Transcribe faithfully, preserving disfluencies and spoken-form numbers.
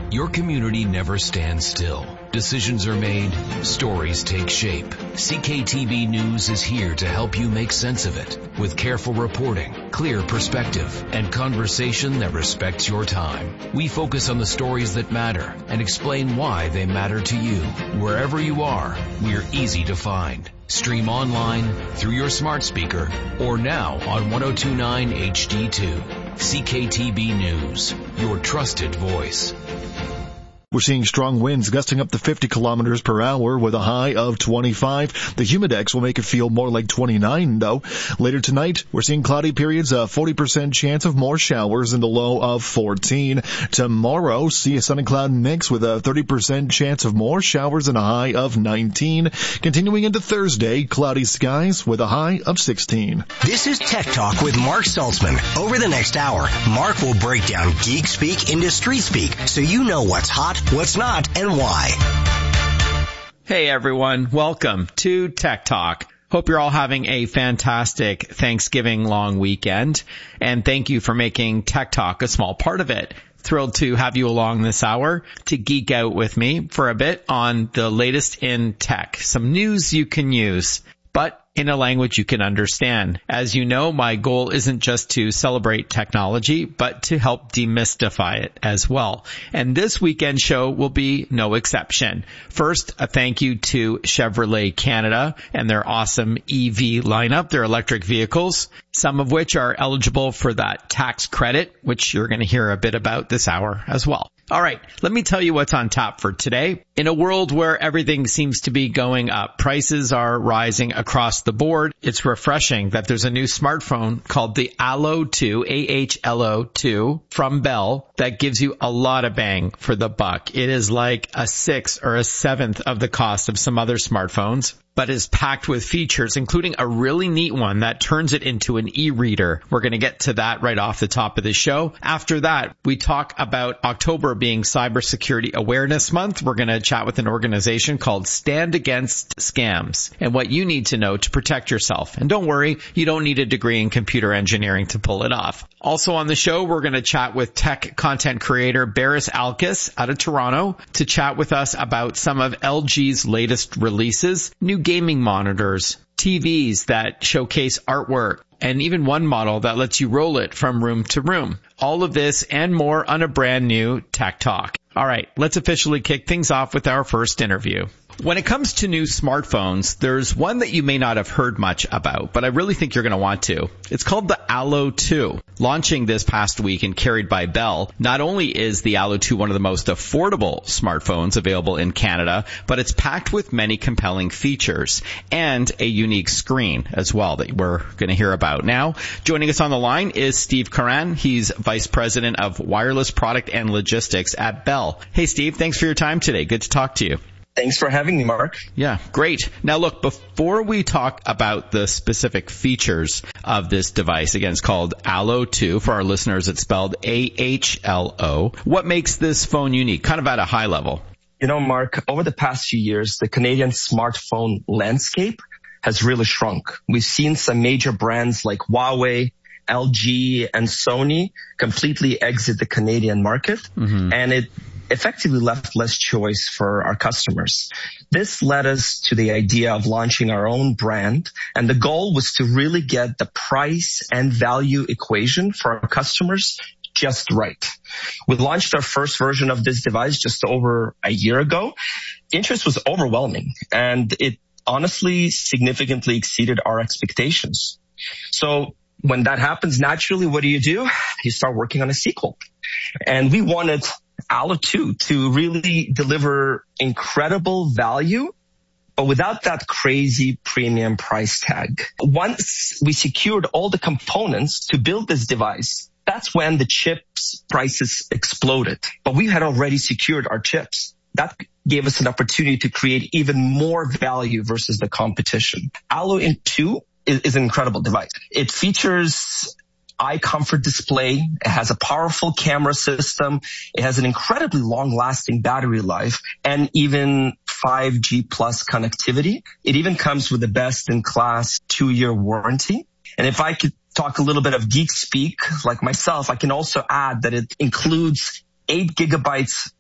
Your community never stands still. Decisions are made, stories take shape. C K T V News is here to help you make sense of it with careful reporting, clear perspective, and conversation that respects your time. We focus on the stories that matter and explain why they matter to you. Wherever you are, we're easy to find. Stream online, through your smart speaker, or now on ten twenty-nine H D two. C K T V News, your trusted voice. We're seeing strong winds gusting up to fifty kilometers per hour with a high of twenty-five. The humidex will make it feel more like twenty-nine, though. Later tonight, we're seeing cloudy periods, a forty percent chance of more showers and a low of fourteen. Tomorrow, see a sun and cloud mix with a thirty percent chance of more showers and a high of nineteen. Continuing into Thursday, cloudy skies with a high of sixteen. This is Tech Talk with Mark Saltzman. Over the next hour, Mark will break down geek speak into street speak so you know what's hot, what's not, and why. Hey everyone, welcome to Tech Talk. Hope you're all having a fantastic Thanksgiving long weekend, and thank you for making Tech Talk a small part of it. Thrilled to have you along this hour to geek out with me for a bit on the latest in tech, some news you can use, but in a language you can understand. As you know, my goal isn't just to celebrate technology, but to help demystify it as well. And this weekend show will be no exception. First, a thank you to Chevrolet Canada and their awesome E V lineup, their electric vehicles, some of which are eligible for that tax credit, which you're going to hear a bit about this hour as well. All right, let me tell you what's on tap for today. In a world where everything seems to be going up, prices are rising across the board. It's refreshing that there's a new smartphone called the Allo two, A H L O two from Bell that gives you a lot of bang for the buck. It is like a sixth or a seventh of the cost of some other smartphones, but is packed with features, including a really neat one that turns it into an e-reader. We're going to get to that right off the top of the show. After that, we talk about October being Cybersecurity Awareness Month. We're going to chat with an organization called Stand Against Scams and what you need to know to protect yourself. And don't worry, you don't need a degree in computer engineering to pull it off. Also on the show, we're going to chat with tech content creator Baris Alkis out of Toronto to chat with us about some of L G's latest releases, new gaming monitors, T Vs that showcase artwork, and even one model that lets you roll it from room to room. All of this and more on a brand new Tech Talk. All right, let's officially kick things off with our first interview. When it comes to new smartphones, there's one that you may not have heard much about, but I really think you're going to want to. It's called the Allo two. Launching this past week and carried by Bell, not only is the Allo two one of the most affordable smartphones available in Canada, but it's packed with many compelling features and a unique screen as well that we're going to hear about. Now, joining us on the line is Steve Karan. He's Vice President of Wireless Product and Logistics at Bell. Hey, Steve, thanks for your time today. Good to talk to you. Thanks for having me, Mark. Yeah, great. Now look, before we talk about the specific features of this device, again, it's called Allo two. For our listeners, it's spelled A H L O. What makes this phone unique, kind of at a high level? You know, Mark, over the past few years, the Canadian smartphone landscape has really shrunk. We've seen some major brands like Huawei, L G, and Sony completely exit the Canadian market, mm-hmm. and it effectively left less choice for our customers. This led us to the idea of launching our own brand, and the goal was to really get the price and value equation for our customers just right. We launched our first version of this device just over a year ago. Interest was overwhelming, and it honestly significantly exceeded our expectations. So when that happens, naturally, what do you do? You start working on a sequel. And we wanted Allo two to really deliver incredible value, but without that crazy premium price tag. Once we secured all the components to build this device, that's when the chips prices exploded. But we had already secured our chips. That gave us an opportunity to create even more value versus the competition. Allo two is, is an incredible device. It features eye comfort display. It has a powerful camera system. It has an incredibly long-lasting battery life and even five G plus connectivity. It even comes with the best-in-class two-year warranty. And if I could talk a little bit of geek speak like myself, I can also add that it includes eight gigabytes